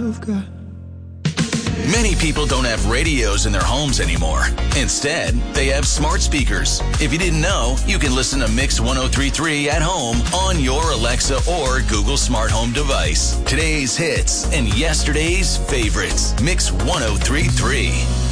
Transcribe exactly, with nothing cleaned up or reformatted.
I've got. Many people don't have radios in their homes anymore. Instead, they have smart speakers. If you didn't know, you can listen to Mix one oh three point three at home on your Alexa or Google Smart Home device. Today's hits and yesterday's favorites. Mix one oh three point three.